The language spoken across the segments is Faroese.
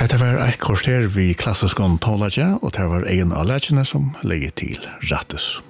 Det var et kvarter vi klassisk om tålaget, og det var egen av lærkene som legger til rattes.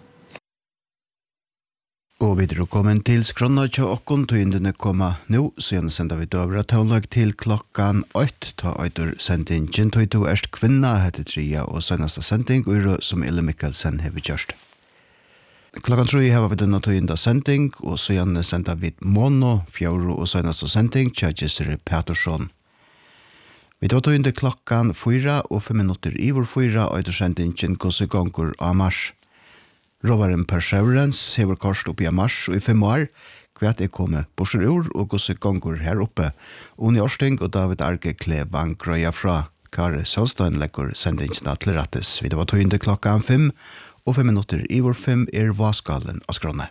Og videre kommer til skrona til okkon, tøyndene kommer nå, så gjerne sender vi døvra tålag til klokkan 8, ta øyder sendingen, tøyto erst kvinna, heter tria, og seneste sending, og som Ille Mikkelsen har gjort. Klokkan 3 har vi denne tøynda sending, og så gjerne sender vi mono, fjord og seneste sending, Kjærgisere Petersson. Vi tar tøynda klokkan 4 og 5 minutter i vår 4, øyder sendingen, gosse gonger av mars. Rovaren Perseverance hever korset opp i mars og i 5 år, kvært kommet borser ur og gosse gonger her oppe. Unni Årsting og David Arge Klevang grøya fra Kare Sølstein legger sendingene til rattes. Vi var tøynda klokkan 5 og 5 minutter i vår 5 Vaskallen av Skråne.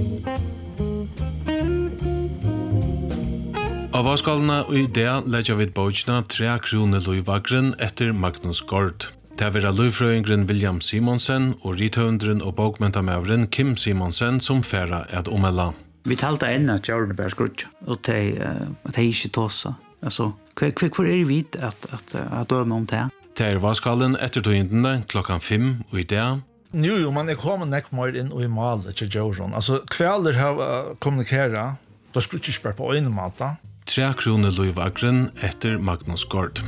Av Vaskallene og i det legger vi bøkene 3 kroner løyvagren etter Magnus Gård. Det er løyfrøyngren William Simonsen og rithøvendren og bokmentamøveren Kim Simonsen som færa et omella. Vi talte enda at jorden bare skrutja, og det er ikke tåsa. Altså, hvor er det vidt at døme om det? Det er Vaskallen etter tøyndene klokkan 5 og i det. Jo, man kommer nekk mer inn og i malet til jorden. Altså, kvelder har kommunikera, da skrutja ikke bare på øyne mata. 3 kroner løyvagren etter Magnus Gård.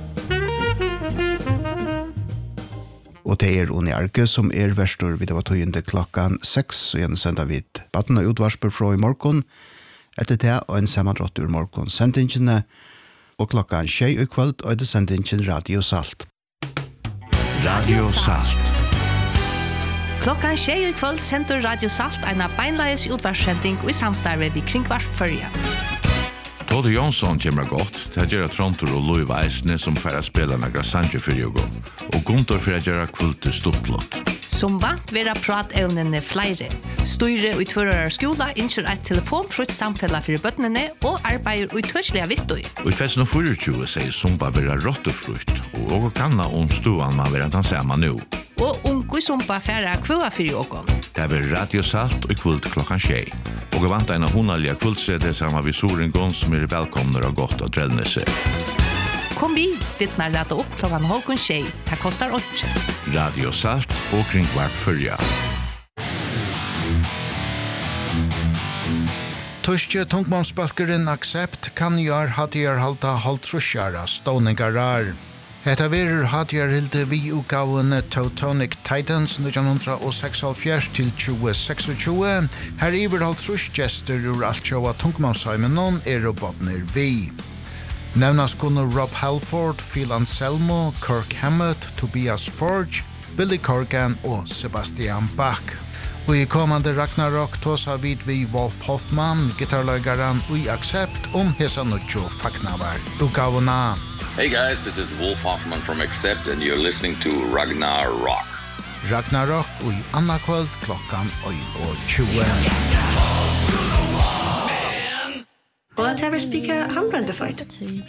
Og det er Unni Arke som er verstor vid av tøyende klokkan 6, og gjerne sender vi baden og utvarsper fra i morgen. Etter det og en sammandrott ur morgen sendingene, og klokkan 6 i kveld og det sendingen Radio Salt. Radio Salt. Klokkan 6 i kveld sender Radio Salt en beinleies utvarssending og i samstarve vid Kringvars Førje. Tode Jonsson kommer godt, til å gjøre Trontor og Louis Weissne som færre spiller med Grassange for å gå, og Guntor for å gjøre kvultet stuttlott. Som vant vil pratevnene flere. Styre og utførere skola innskjer et telefonfrutt samfella for bøttene og arbeider og tørslige vittøy. Og i festen 24 sier Sumba vil rottefrutt, og også kanna stuan man vil den samme nå. Og unge Sumba færre kvua for åkken. Det er Radio Salt og kvult klokkan 6. Og vant en av hundalige kvultsede sammen med Soringon som er velkomne og godt av Drellnese. Kom vi, ditt med lade opp klokkan 6:30. Det kostar 8. Radio Salt og Kringvart Førja. Tyske tungmannsbalkeren Accept kan gjøre hattier halta halvtrusjara ståningarar. Hetta verur hattier hilde vi utgavene Teutonic Titans 1976 til 2026. Her iver halvtrusjgester ur altsjåa tungmannsheimenon og bodner vi. Nevnas kunne Rob Halford, Phil Anselmo, Kirk Hammett, Tobias Forge, Billy Corgan og Sebastian Bach. Og i kommande Ragnarok tåsa vid vi Wolf Hoffmann, gitarløygaren og i Accept hesa nutjo fagnavar utgavuna. Hey guys, this is Wolf Hoffmann from Accept and you're listening to Ragnarok. Ragnarok og i anna kvöld klokkan 21. Og til å spike handbrandeføyt.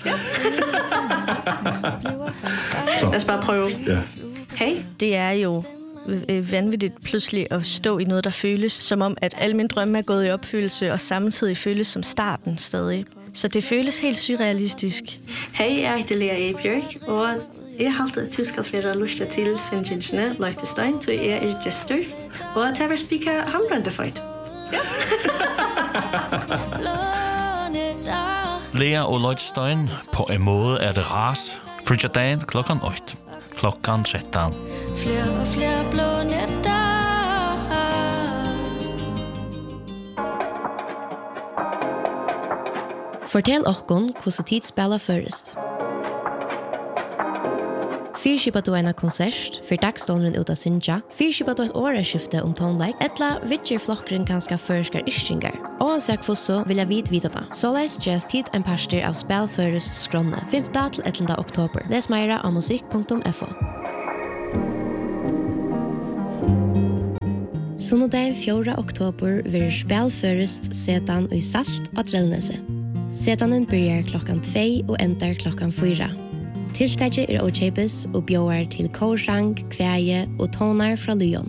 Lad os bare prøve. Hej. Det er jo vanvittigt pludselig at stå i noget, der føles som om, at alle mine drømme er gået i opfyldelse, og samtidig føles som starten stadig. Så det føles helt surrealistisk. Hej, jeg heter Lea Ebjørk, og jeg har alltid tuskalt flere lyst til sendingene Løytestein, så jeg er gestor. Og til å spike handbrandeføyt. Lea og Løytestein, på en måde er det rart. Frugadagen klokkan 8. Klokkan 13. Flere og flere blå nætter. Fortell okkon hvordan tid spiller først. Fyrskipet du en konsert for dagstånderen ut av Sinja. Fyrskipet du et åreskifte om tonelike. Etla vidger flokkeren ganske førskar ischingar. Og han sier hvordan vil jeg vite det. Så leis just tid en parster av spillførest skrånne. 5. til 11. oktober. Les meira av musikk.fo. Sunnodagen 4. oktober vil spillførest setan og salt av Drellnese. Setanen börjar klockan 2 og endar klockan 4. Tiltaket er Ochebes og bjóar til korsang, kvæje og tonar fra Lyon.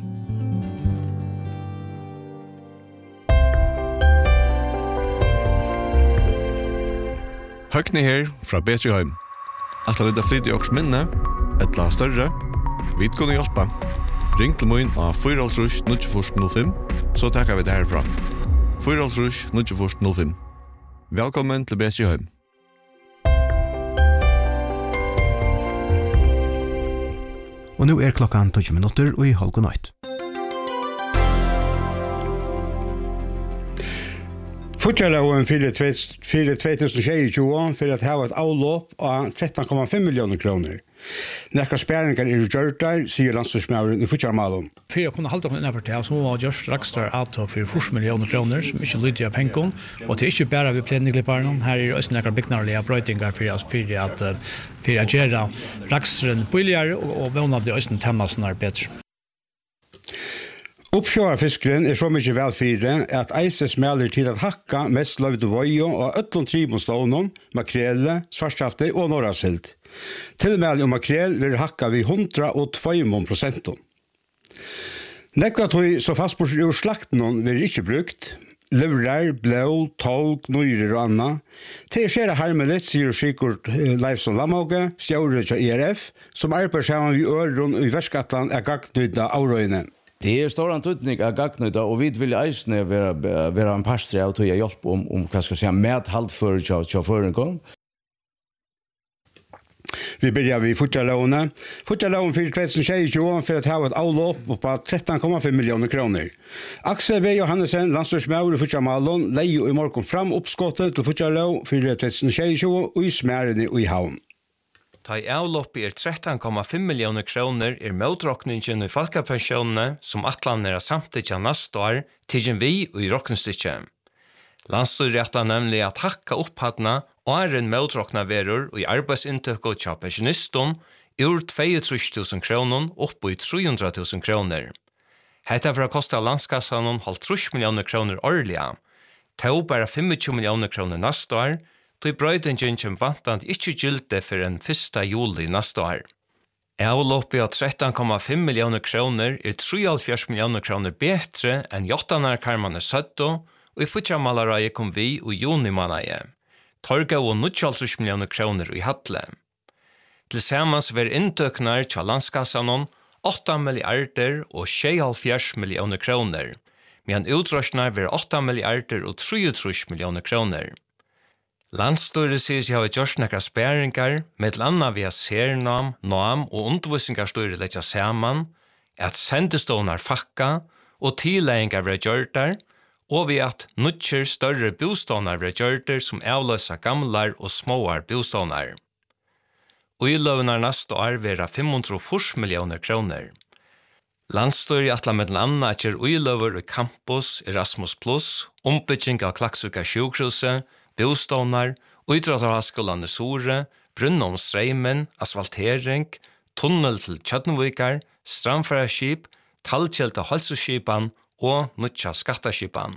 Høgni her fra Betrøheim. Att det är flyt i oss minne, ett la större, vi kunne hjälpa. Ring til min av 4-0-9-05, så tackar vi det härifrån. 4-0-9-05. Välkommen till Betsjöheim. Og nu klokkan 20 minutter og i halv natt. Futjarlauen fyrir 2022 fyrir at hava et avlopp av 13,5 millioner kroner. Nekkar spæringar gjørtar, sier landstyrsmauren i Futjarmalum. For å kunne halde opp innenfor det, så må vi gjøre strakstar avtog for 40 millioner kroner, som ikke lyder av pengen. Og det ikke bare vi plenigklipparene. Her også nekkar byggnarlige brøytingar for å gjøre raksteren billigere og vana av det også temmasene bedre. Uppsjöarfiskaren så mycket välfyrde att eise smäller till att hacka mest lövd vojo och ötlon tribonslånen, makrele, svartskafte och norrasilt. Tillmäl makrel vill hacka vid 102%. Nekva tog så fastbort ur slakten vill inte brukt. Livrar, blå, tolk, nøyrer og anna. Til skjere hermelet, sier Sigurd Leifsson Lamhauge, stjåre til ERF, som arbeider sammen vid øren i verskatlan gagnøyda avrøyene. Det stor antydning av gagnøyda, og vi vil eisne være en parstre av til å hjelpe om hva skal jeg si, medhalt for føringen. Vi börjar vid Futjarlaune. Futjarlaune för 2022 för att ha ett avlopp på 13,5 miljoner kronor. Axel V. Johannesen, landstyrsmaur i Futjarmalon, leier i morgon fram uppskottet til Futjarlau för 2022 og i smærene og i havn. Ta i avloppet 13,5 millioner kroner motrokningen i folkepensjonene som atlaner samtidig neste år til vi og i rokkenstykket. Landstyret nemlig at hakka opphattene og en motrokna verur og i arbeidsinntök og tja pensjoniston ur 22.000 kroner opp i 300.000 kroner. Hetta for å kosta landskassan 50 millioner kroner årliga. Ta bare 25 millioner kroner neste år, til brøydingen kjem vantant ikke gilde for en 1. juli neste år. Avloppet av 13,5 millioner kroner 73 millioner kroner betre enn jottanare karmane søtto, og i Futjarmalareie kom vi og junimanneie. Torga og 90 millioner kroner i Hatle. Tilsammans var inntøknar til landskassan 8 milliarder og 76 millioner kroner, medan utrøsnar var 8 milliarder og 33 millioner kroner. Landstyret sier seg har gjort nekra spæringar, med landa via sernam, nam og undervisningarstyret letja saman, at sendestånar fakka og tilleggingar var gjørtar, og ved at nutjer større bostånar var gjørtar som avløsa gamlar og småar bostånar. Uiløvnar neste år vera 540 millioner kroner. Landstyret atla med landa at uiløver i campus, Erasmus+, ombygging av Klaksvika sjukhuset, bostånar, Uidrattarhaskolan i Sore, Brunnom Streimen, asfaltering, tunnel til Kjøttenvikar, strandfærarskip, tallkjelta halseskipan og nutja skattaskipan.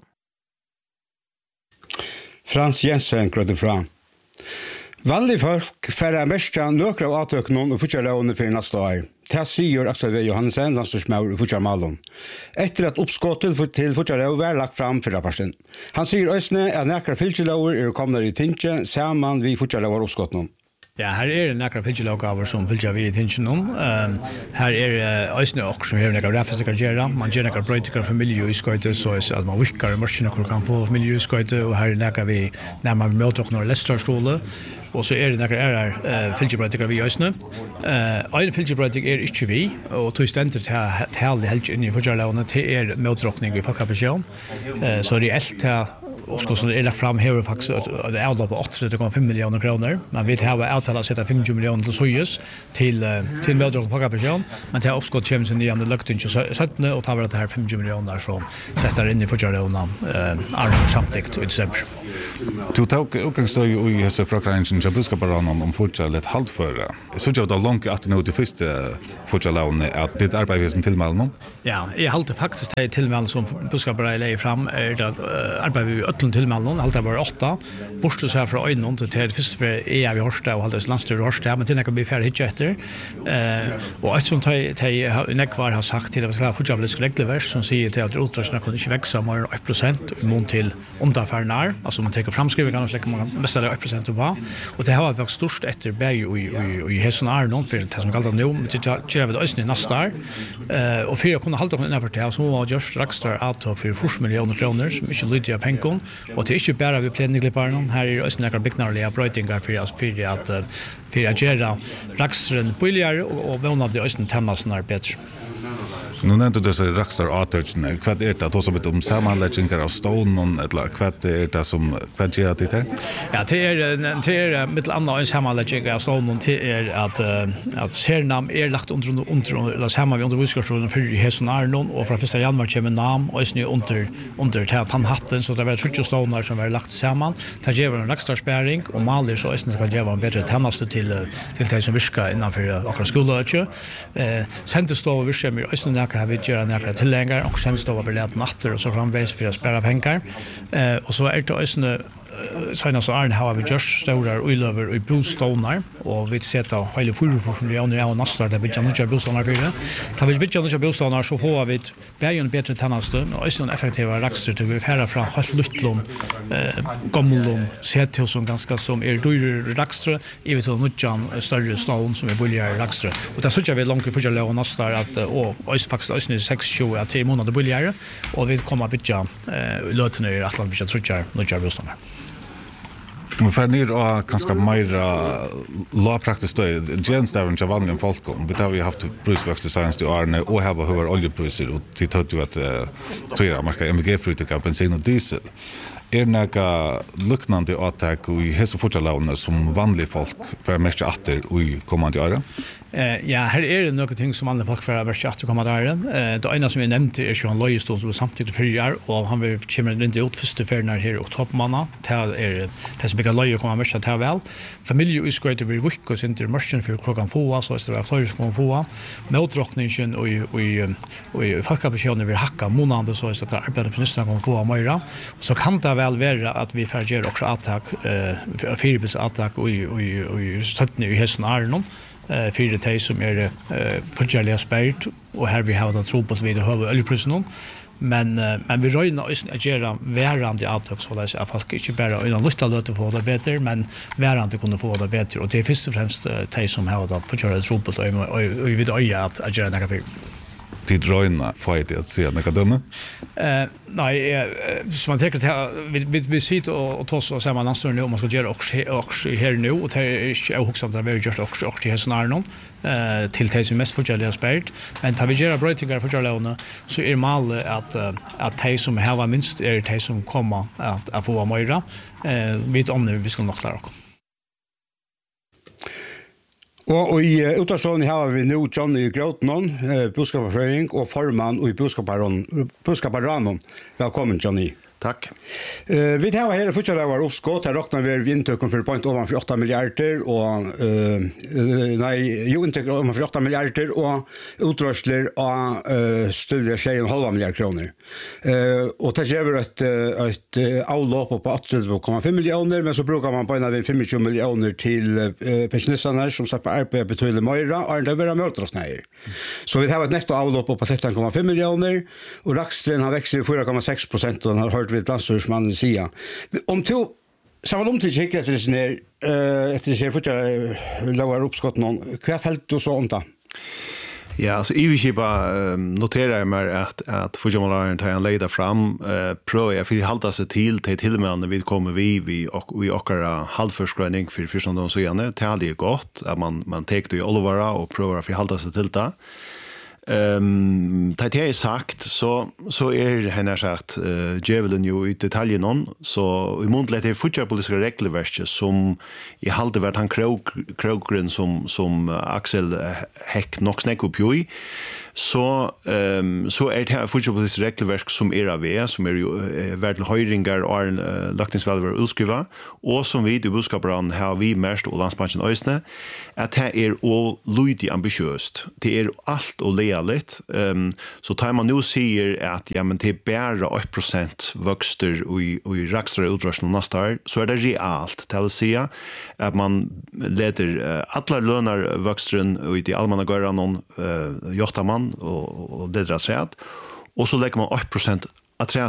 Frans Jensen grødde fra. Vanlige folk færre mest nøkere av avtøkene og Futjarlaune for neste år. Det sier Axel V. Johannesen, landstyrsmaur i Futjarmalon. Etter at oppskottet til Futjarlaune var lagt fram for rapporten. Han sier østene at nekre fylkjelauer kommet i Tinsje sammen vi Futjarlaune oppskottene. Ja, her det nekra fylkjelaugaver som fylkja vi i Tinsjenom. Her østene også som har nekra ræfestikker gjerra. Man gjør nekra brøytikker for miljø i skøyte, så at man vikkar i mørkene hvor kan få miljø i skøyte, og her nekra vi nærmere møtråkner og lestrarstole. Og så det nekra fylkjebrøytikker vi i østene. En fylkjebrøytik ikke vi, og tog stendet til helt inn i Futjarlaune til møtråkning i folkepensjon. Så reelt og som lagt fram her faktisk det avlopp på 8,5 millioner kroner, men vi har avtalt å sette 50 millioner til Soyes til meddrag folkepensjon, men til oppskott kommer sin nye løgting til 17, og tar vi det her 50 millioner som setter inn i Futjarlaune samtidig i desember. Du tok utgangsstøy i hese fraklænsen til budskaparanen om Futjarlaune litt halvføre. Så det var langt at nå til første Futjarlaune at ditt arbeid er tilmelden? Ja, jeg halte faktisk det tilmelden som budskaparanen legger fram det arbeid vi ötlen tilmelden, halte bare 8, bortsett seg fra øynene til det første for vi hørste og halte landstyret hørste, men til nekka blir ferdig hitje etter. Og et som nekvar har sagt til det Futjarlaune reglevers som sier til at utrøsene kan ikke vekse mer enn 1% i mån til underferden som som man tar framskrivingar och släcker man mest 1% på. Och det har varit störst efter berg i Hessen Arnon för det som kallas nu med tjänar vi ösnen nästa och för att kunna hålla den över till så var just Rackstar out för 4 miljoner kronor som inte lyder pengar och det är inte bara vi planeringsklipparna här i ösnen några byggnader brötingar för att göra Rackstaren billigare och våna det ösnen tämmasnar bättre. Nu nämnde du så Rackstar Artersen, vad är det då som vet om sammanläggningar av stånden eller vad är det som vad gör det här? Ja, det är mitt andra en sammanläggning av stånden till att sernam är lagt under eller hemma vi under viskarstolen för Hessen Arnon och från 1 januari kommer namn och är under tandhatten så det var 30 ståndar som var lagt samman. Det ger en Rackstar-spärring och maler så är det ska ge en bättre tandmaste till de som viskar innanför akkurat skolan. Sen det står vi ser mer ösnen har vi göra några tilläggar och sen står vi lätt natter och så framvägs för att spara pengar. Och så är det ösnen Senast Arne har vi just stora oilöver i bostäder och vi sätter hela 4 miljoner av nästa där vi kan inte bostäder för det. Tar vi bygga nya bostäder så får vi bättre bättre tjänster och är en effektivare raxter till vi färra från Haslutlom gamlom sätt som ganska som är dyr raxter i vet nya större stål som är billigare raxter. Och där så jag vill långt för att nästa att och faktiskt är 6-7 till månader billigare och vi kommer att bygga lötna i Atlant vi tror nya bostäder. Men för ner och ganska mera lagpraktiskt då genstavern av vanliga folk vi har vi haft prisväxter senaste åren och har höga oljepriser och det har ju att tvåa marka MG-frukt och bensin och diesel. Några luktande attack i hälsoförhållanden som vanliga folk för mest åter i kommande år? Ja, här är det några ting som vanliga folk för mest åter kommande år. Det ena som jag nämnde är Johan Löjestål som samtidigt förrjar och han vill kommer inte ut första färden här och toppmanna. Det är det som bygger Löje kommer mest att ha väl. Familjeutskottet vill vecka sen till morgon för klockan 2 så är det fler som kommer 2. Motdrottningen och i folkaptionen vill hacka månader så är det arbetar på nästa kommer 2 mera. Så kan det väl vara att vi färger också attack fyrbis attack och i sätten i Hessen Arnon för det som är förjärliga spärrt och här vi har det tro på att vi det har oljeprisen men vi röjnar att göra värande attack så där att folk inte bara innan lukta löte få det bättre men värande kunde få det bättre och det är först och främst de som har det förjärliga tro på och vi vet att göra några tid röjna fight att se några dömen? Nej, som man tänker att vi sitter och tar så samman ansvar nu om man ska göra också här nu och det är inte också att det är just också till Hessen Arnon till det som mest förjärliga spärrt. Men tar vi göra brötningar förjärliga så är målet att de som har minst är de som kommer att få vara mera. Vet om det vi ska nog klara också. Og i utastående har vi nu Johnny Grotnon, boskaparfrøying og formann og boskaparranon. Velkommen, Johnny. Takk. Vi tar her fortsatt av oppskott. Her råkner vi inntøkken for point over for 8 milliarder og inntøkken over for 8 milliarder og utrørsler av studie 6,5 milliarder kroner. Og det gjør et avlåp på 8,5 millioner, men så bruker man på en av 25 millioner til pensjonistene som slipper arbeid betydelig mer, og det vil være møtråkner. Så vi har et netto avlåp på 13,5 millioner, og Rackstren har vekst i 4,6%, og den har hørt vid landstyrsmannen sida. Om to samman om till kikar efter det ner efter det ser fortare lagar uppskott någon kvart helt och så om det. Ja, alltså i bara noterar jag mig att förjamalaren tar en leda fram pröva jag för halta sig till med när vi kommer vi och halvförskröning för förstånd så gärna det är gott att man tar det i allvara och prövar för halta sig till det. Det är sagt så är henne sagt djävulen ju i detaljen någon så i muntligt är fortsatt politiska regelverk som i halde vart han krokgren som Axel Häck nog snack upp ju så är det här fortsatt politiska regelverk som är av som är ju värd höjringar och lagtingsvalver utskriva och som vi i budskapen har vi mest och landsbanken ösne att det är all lydigt ambitiöst det är allt och lealigt så tar man nu säger att ja men det är bara 8% växter i Rackstra utrustning nästa år så är det realt det vill säga att man leder alla lönar växtren i de allmänna görarna gjortar man och det dras rätt och så lägger man 8% att träta i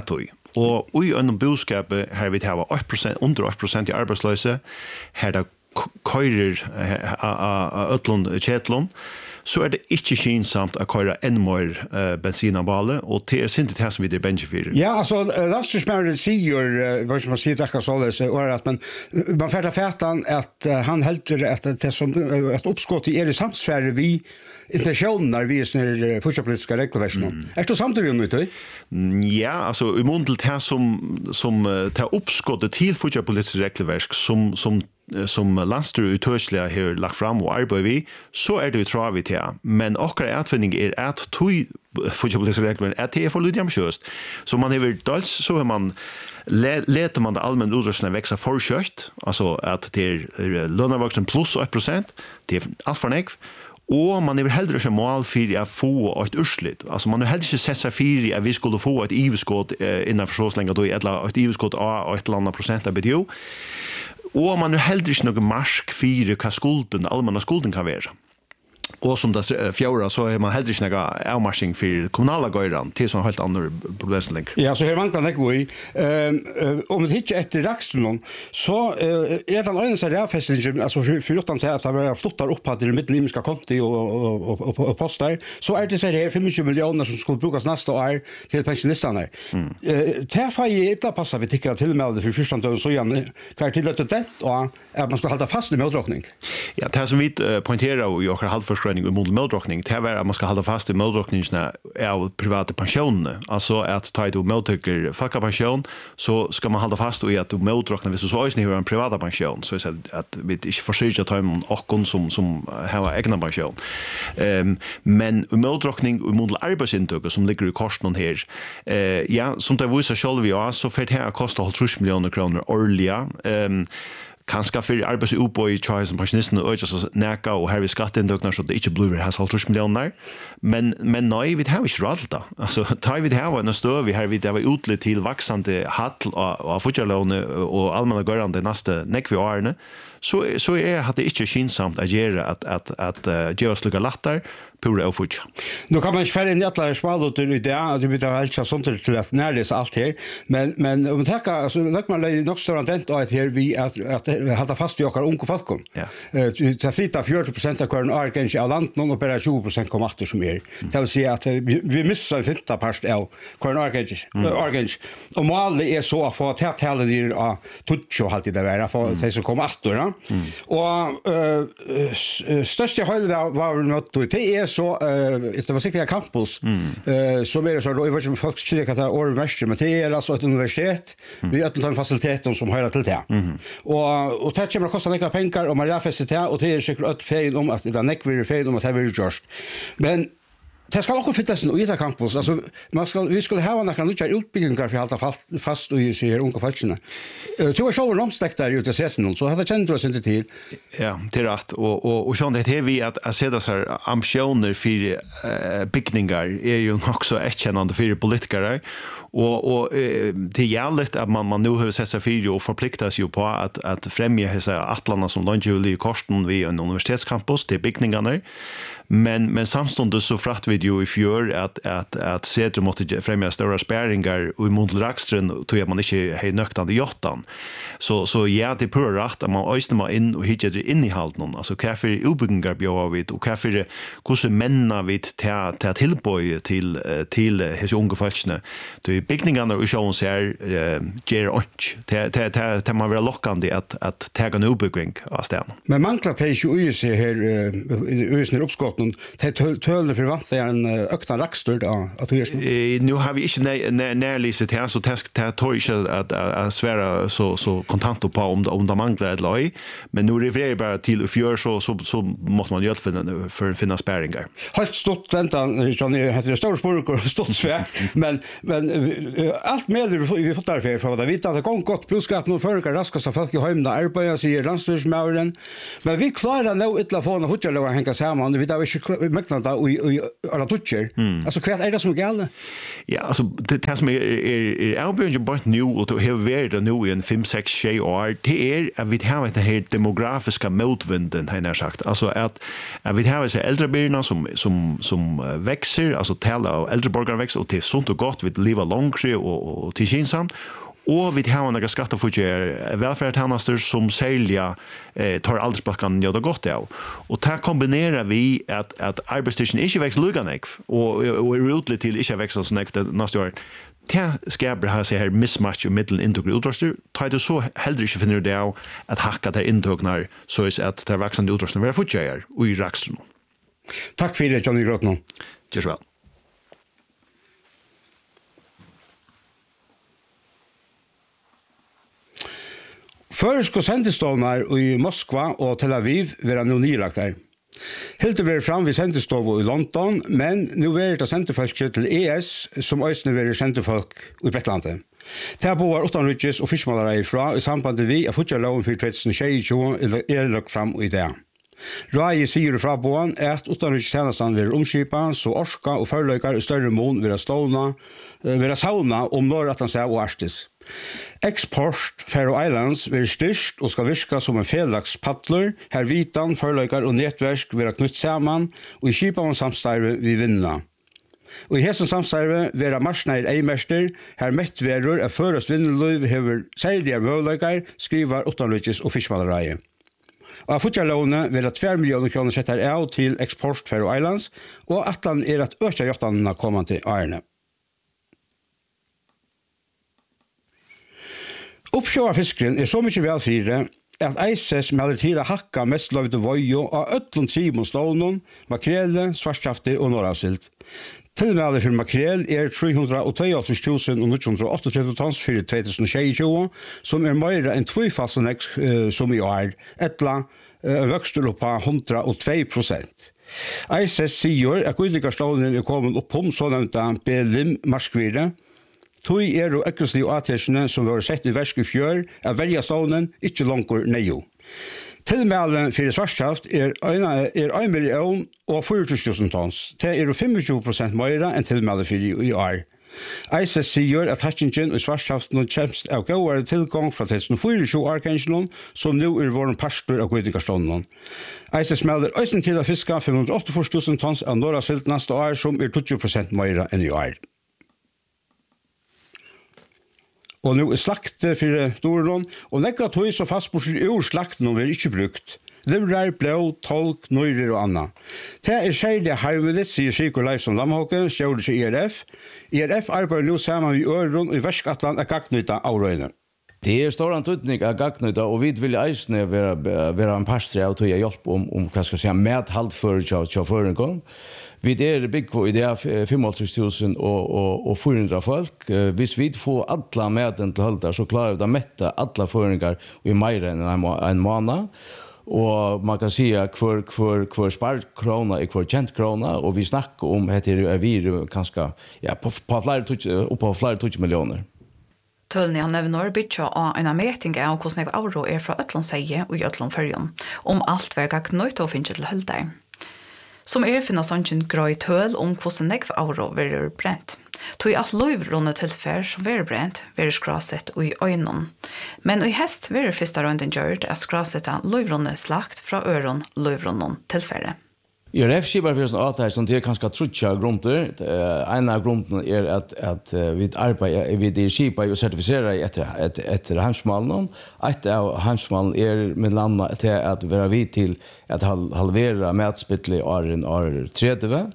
Og i en boskap her vi har 8%, under 8% i arbeidsløse, her det køyrer av Øtlund Kjetlund, så det ikke kinsamt å køyre en mer bensin av bale, og det sint det som vi er bensin for. Ja, altså, Lastbilsmæren sier, hva som man sier akkurat således, at man færder fætan at han helter at det som et oppskott i samsfære vi intentioner vi är politiska regelverken. Är det samtidigt nu då? Ja, alltså i mån till det som tar uppskottet till politiska regelverk som landstyret uttørselig har lagt fram og arbeider vi, så det vi tror vi til. Men akkurat atfinning at tog politiske regelverk at det for litt ambitiøst. Så man har dels så har man leter man det allmänna utrustningen växa för kött, alltså att det lönevuxen plus 8%, det allt för nekv. Og man er heller ikke mål for å få et urslit. Altså man er heller ikke sett seg for at vi skulle få et iveskått innenfor så lenge, eller et iveskått av et eller annet prosent av BTO. Og man er heller ikke noe marsk for hva skulden, allmänna skulden kan være. Og som det fjøra, så er man heller ikke noe avmarsking for kommunale gøyran, til sånn helt andre problemstillinger. Ja, så her mangler jeg ikke i. Om vi ikke etter Rakstrøm, så den øyneste rævfestingen, altså for utan til at det var flottar opp at det middelimiske konti og poster, så det så her 25 millioner som skulle brukes neste år til pensjonistene. Det får jeg ikke passe vi tykker til med det for første døgn, så gjerne hva til det og at man skal holde fast i meldrokning. Ja, det som vi pointerer i åker halvforskrenning og mot meldrokning, det er at man skal holde fast i meldrokningene av private pensjonene. Altså at ta du meldtøkker folkepensjon, så skal man holde fast i at du meldrokner hvis du så også har en private pensjon, så er det at vi ikke forsøker å ta om åkken som har egna pensjon. Men meldrokning og mot arbeidsinntøkker som ligger i korsen her, ja, som det viser selv vi har, så får det her koste 30 millioner kroner årlige, kanskje for arbeidsuppbøy i tjej som pensjonistene øyder så næka og her vi skatteinndøkner så det ikke blir hans 50 millioner. Men nei, vi har ikke råd da. Altså, tar vi det her en støv, vi har det var utlitt til vaksande hattel av futjarlåne og allmänna gørande de neste nekvi årene, så at det ikke kinsamt å gjøre at gjøre oss lukka lattar pura og futja. Nu kan man ikke færre inn i alle smalloter i det, at du begynner helt sånt til at nærlese alt her, men om det altså, man nok større dent av her vi at halda fast i okkar unge folkom. Det flytta 40% av hver argensk av landen og bare 20% kom atter som det vil si at vi misser en 15% av hver argensk. Og målet så å få talen av tutsi og alt det der, for de som kom atter. Og største høyde var det så det var sikkert campus som så då jag vet inte om folk skulle kalla det mest men det alltså ett universitet vi har en facilitet som hör till det. Och det kommer att kosta några pengar och man räffar sig till och det är säkert fel om att det näckvill fel om att det blir just. Men det skal också fittas i det campus. Alltså vi skulle ha några nya utbyggningar för att hålla fast och se här unga folkna. Du har själv omstänkt där ute sett någon så hade jag känt oss inte till. Ja, det är rätt och så det här vi att se det så här ambitioner för byggningar är ju också ett kännande för politiker och det gäller att man nu har sett sig för och förpliktas ju på att främja dessa atlarna som Lundjuli i Korsten vid en universitetscampus till byggningarna. Men samstundes så fratt vi jo i fjør at Sedre måtte fremja større spæringar og i Montel Rakstren tog at man ikke hei nøktande jottan. Så ja, det prøver rett at man øyne må inn og hitje det inn i halden. Altså hva for ubyggingar bjør vi og hva for hvordan menna vi til tilbøy til hese unge folkene. Det bygningene og sjåen ser gjer ånds. Det må være lokkande at tega en ubygging av stedet. Men mangler det ikke øyne her oppskott det tøler for vant det en økta rakstørt at du gjør nu har vi ikke nærlyset her, så det tår ikke at svære så kontant på om det mangler et løy, men nu refererer jeg bare til å fjør, så måtte man gjøre for å finne spæringer. Helt stått ventan, Johnny, heter det større spørsmål og stått svær, men alt med vi fått derfor for å vite at det kom godt budskap nå før raskast av folk i høymene arbeidet, sier landstyrsmauren, men vi klarer nå ikke å få noe hudjalov å henge sammen, vi tar inte mäkta det i alla toucher. Alltså kvart är det som gäller? Ja, alltså det som är avbjörande bara nu och det har varit det nu i en 5-6 år, det är att vi har det här demografiska motvinden här sagt. Alltså att vi har så äldre barn som växer, alltså tala av äldre borgare växer och det är sånt och gott vi lever långre och till kinsamt. Och vi har några skattefordger välfärdstjänster som sälja tar aldersbackan göra gott av. Och där kombinerar vi att arbetstiden inte växer luganek och är utligt till inte växer så nästa nästa år. Det skapar här så här mismatch i mitten intog utrustning. Tar det så heller inte finner det av att hacka där intognar så är att det växande utrustning vara fortgör och i raxen. Tack för det, Johnny Grotno. Just väl. Føresko sendestånar i Moskva og Tel Aviv vera nu nylagt der. Helt over fram vi sendestovo i London, men nu er det sendefolk til ES som øysene være sendefolk i Bretlandet. Det boar utanrykjes og fiskmalere ifra i samband vi av futjarloven for 2022 er lagt fram i det. Rai sier fra boan at utanrykstjenesten vil omskipa, så orska og forløykar i større mån vil sauna når at han ser og Arstis. Export Faroe Islands vil styrst og skal virka som en felags paddler, her vitan, forløykar og nettverk vil knytt saman, og i skipan samstarve vi vinna. Og i hesen samstarve vil marsneir eimester, her mettverur er førast vinneløyv hever særlige mølløykar, skriver utanrykjes og fiskmalereie. Og av futjarlånet vil 2 millioner kroner setter av til Export Faroe Islands, og atlan er at økja jottanene kommer til årene. Uppsjöarfiskren är så mycket välfyrre att ISS melder till att hacka mest lovde vojo av ötlund trimonslovnon, makrele, svartskafte och norrasilt. Tillmäler för makrel är 382.938 tons för 2022, som är mer än 2,5 som i år, etla växter upp på 102%. ISS säger att gudligarslovnen är kommit upp om så nämnda belim marskvire. Tui og ekkelsli og atesjene som var sett i versk i fjør av verja stånden ikke langer nejo. Tilmælen for svartskaft er 1 million og 40.000 tons. Det er 25% mer enn tilmælen for i år. ISS sier at hattingen og svartskaften kjemst av gauare tilgang fra 2024 årkensjonen som nå er våren pastor av gudingarstånden. ISS melder øysen til å fiske 580.000 tons av norra silt neste år som er 20% mer enn i år. Og nå er slakt for Dorenon, og nekka tøy så fastborser ur slakten vil ikke brukt. Livrar, blå, tolk, nøyrer og anna. Det er særlig harmelig, sier Sigur Leifson Lamhåken, stjålet til IRF. IRF arbeider nå sammen med Øron og i Verskatland er gagnøyta avrøyne. Det är stor antydning av gagnøyta, og vi vil eisne være en parstre av tog hjelp om hva skal jeg si, medhalt for sjåføren. Vi bygg på idé 55.000 og 400 folk. Hvis vi får alla medden til halda, så klarar vi å mette alla føringar i mer enn en måned. Og man kan si at hver sparkrona er hver kjent krona, og vi snakker om heter vi kanskje på flere 20 millioner. Tølni han nevner bytja av en meting av hvordan jeg euro er fra Øtlandseie og Øtlandfergen, om alt verga knøyt og finnes til høldar. Som finner sånn grøy tøl om hvordan jeg euro verer brent. Tog alt løyvrunde tilfær som verer brent, verer skrasett og i øynene. Men i hest verer første rønden gjørt at skrasetta løyvrunde slakt fra øron løyvrunde tilfære. IRF skipar för sån att som det kanske trutcha grunder. En av grunderna är att vi arbetar vid det skipar och certifierar efter hamnsmalen. Ett av hamnsmalen är med landa till att vara vid till att halvera mätspittle år 30.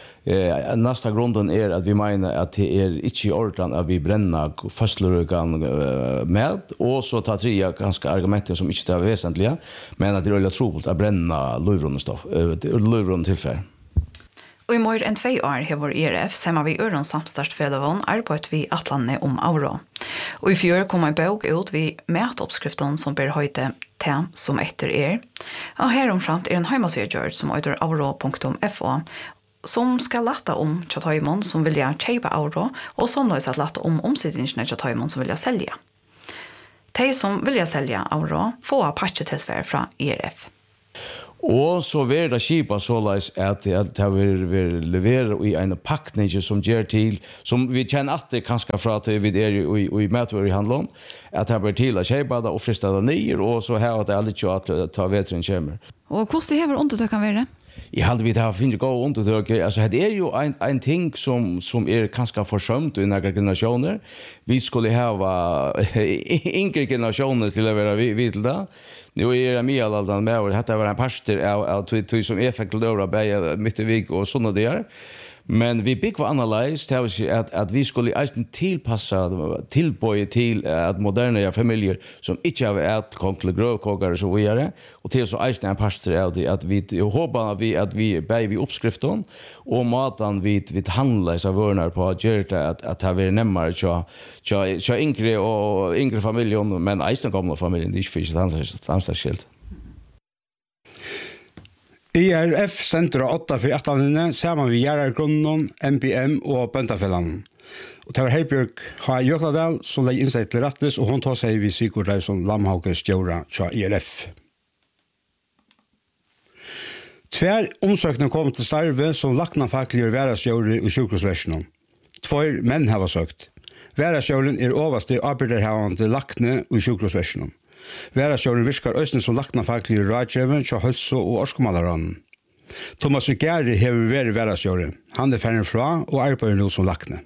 Nästa grunden är att vi menar att det är inte i ordan att vi bränner fastlurugan med och så tar tre ganska argument som inte är väsentliga, men att det är väldigt troligt att bränna lövrund tillfär. Og i mer enn 2 år har vår ERF sammen vi Øron samstartsfellevån arbeidet vi Atlandet om euro. Og i fjør kom en bok ut vi mætoppskriften som ber høyde til som etter Og heromframt en heimasøygjørt som heter euro.fo som skal lata om Tjataimon som vilja kjeipa euro og som nøys at lata om omsidningsene Tjataimon som vilja selja. De som vilja selja euro får patchetilfær fra ERF. Og så vil det kjipa såleis at det vil levere i en pakning som gjør til, som vi kjenner at det kanskje fra til vi i møtver i handlån, at det blir til å kjipa det og frista det nyer, og så har det aldri ikke at ta vetren kommer. Og hvordan hever undertøkken være? Jeg hadde vi det her finner gå undertøk. Altså, det jo en ting som kanskje forsømt i några generasjoner. Vi skulle ha yngre generasjoner til å være vidt til det. Nu är Mia alltid med och detta var en pastor av tog som effekt till dörra bäja mitt i vik och såna där. Men vi bygg var analys att vi skulle eisen tillpassa tillböj till att moderna familjer som inte har ätit kom till grövkågar och så vidare och till så eisen en pastor av det att vi hoppas att vi bär vi uppskriften och matan vi handlar så vörnar på att göra att ha vi närmare så yngre familjer men eisen gamla familjen det är inte anställskilt. IRF sender 8 for 18 sammen med Gjerargrunnen, MPM og Bøntafellan. Og det var Herbjørg H. Jøkladal som legger innsett til rettes, og hun tar seg ved Sigurd Leifson Lamhaukes Stjøra til IRF. Tver omsøkene kom til starve som lakna faklige værastjøre i sjukhusversjonen. 2 menn har søkt. Værastjøren overste arbeiderhavende lakne i sjukhusversjonen. Værastjøren virkar øyne som lakna faklige rådgjøven til hølse og orskomalaran. Thomas Gæri hever vært værastjøren. Han ferdig fra og arbeider nå som lakne.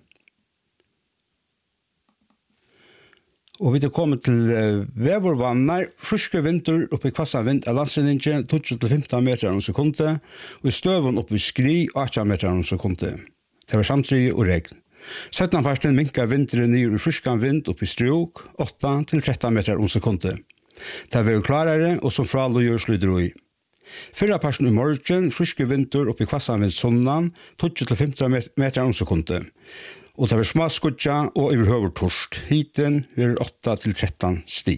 Og vi er kommet til vevervannar, friske vinter oppe i kvassa vind av landsredningen 12-15 meter om sekundet, og i støven oppe i skri 18 meter om sekundet. Det var samtidig og regn. 17. parten minkar vinteren ned i friskan vind oppe i strok 8-13 meter om sekundet. Det var klarere og som fralo gjør slidro i. 4. parten i morgen, friske vinter oppe i kvassa vind sonnan 12-15 meter om sekundet. Og det var smaskudja og over høver torsk. Hiten var 8-13 sti.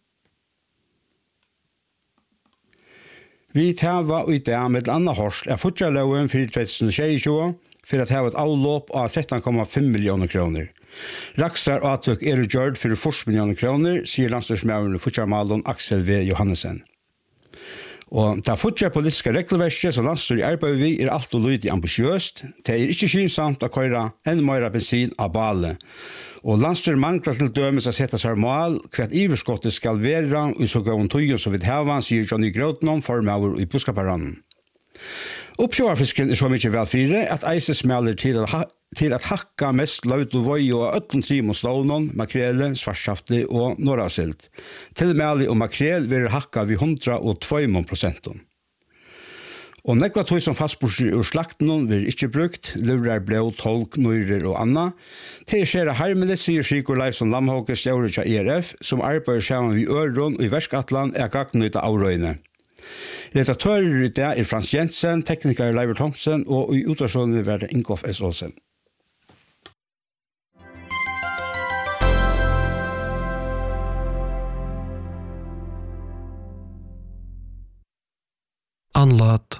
Vi tava i det med anna horsl er futjarloven for 2022 for at ha et avlåp av 13,5 millioner kroner. Raksar avtøk gjørt for 40 millioner kroner, sier landstyrsmæveren futjarmalen Aksel V. Johannesen. Og det futjarpolitiske regelverket som landstyr i arbeid vi alt og lydig ambisiøst. Det ikke skynsamt å køyre enn mer bensin av bale. Og landstyr mangler til dømes å sette seg mål hva iverskottet skal være i så gøy tøyen som vi har, sier Johnny Gråtnon, formøver i buskaparanen. Oppsjøverfisken så mye velfyre at eises smeller til at hakka mest løyt og vøy og øtlen trim og slånen, makrele, svartskafte og norrasilt. Til mæli og makrel vil hakka vi 102%. Og nekva tøy som fastborser ur slakten vil ikke brukt, lurer blå, tolk, nøyrer og anna. Til skjere hermelig sier Sigurd Leifson Lamhaukes Stjøre til IRF, som arbeider sammen ved Øron og i Verskatland gagnet av avrøyne. Redaktører i det Frans Jensen, tekniker Leivert Thomsen og i utdragsrådene var det Ingolf S. Olsen. Anlat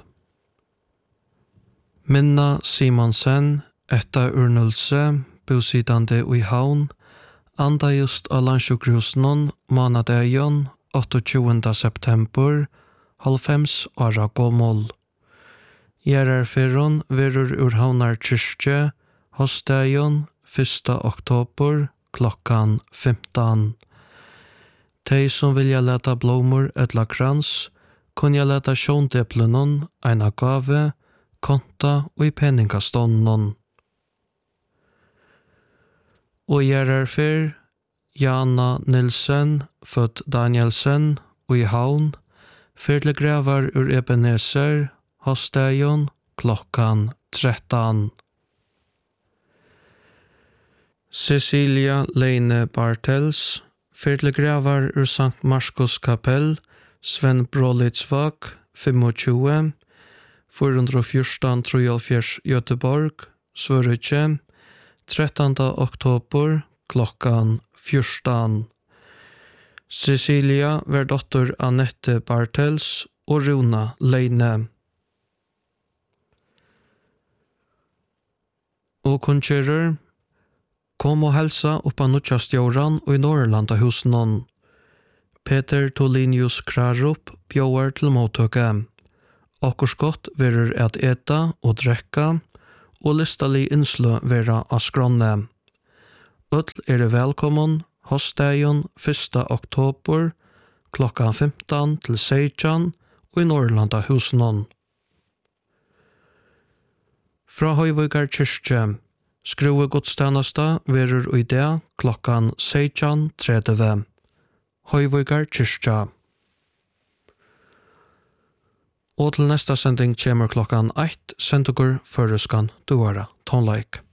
Minna Simonsen, etta urnulse, bosidande i Havn, anda just av landsjukhusen, månadagen, 28. september, 90 åra gommel. Gjerarferron verur ur Havnar kyrkje, hosdagen 1. oktober, klokkan 15. Tei som vilja leta blomur etla krans, kunja leta sjåndeplenon, eina gave, konta og i peningastånden. Og gjerarfer, Jana Nilsen, født Danielsen, og i Havn, Fyrle gravar ur Ebenezer, hosdagen, klokkan 13. Cecilia Leine Bartels, fyrle gravar ur Sankt Marskos kapell, Sven Brolitsvak, 25, 414-73 Göteborg, Sverige, 13. oktober, klokkan 14. Cecilia var dotter Annette Bartels og Rona Leine. Og kunnskjører, kom og helsa oppa Nuttjastjåran og i Norrlanda husnån. Peter Tolinius Krarup bjøver til mottøke. Akkurskott verur at eta og drekka, og listali innslø vera av skronne. Öll velkommen hosdagen 1. oktober klokkan 15 til 16 og i Norrlanda husnån. Fra Høyvøygar kyrkje, skrue godstjenesta verur i det klokkan 16:30. Høyvøygar kyrkja. Og til nesta sending kommer klokkan 1 sendugur føreskan duara tonleik.